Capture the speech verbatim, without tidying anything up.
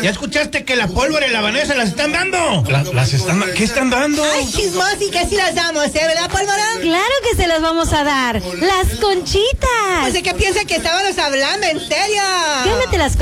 ¿Ya escuchaste que la pólvora y la Vanessa las están dando? La, ¿Las están ¿Qué están dando? Ay, chismosi, que sí las damos, ¿eh? ¿Verdad, pólvora? Claro que se las vamos a dar. Las conchitas. Pues de qué piensa que estábamos hablando, en serio. Cálmate las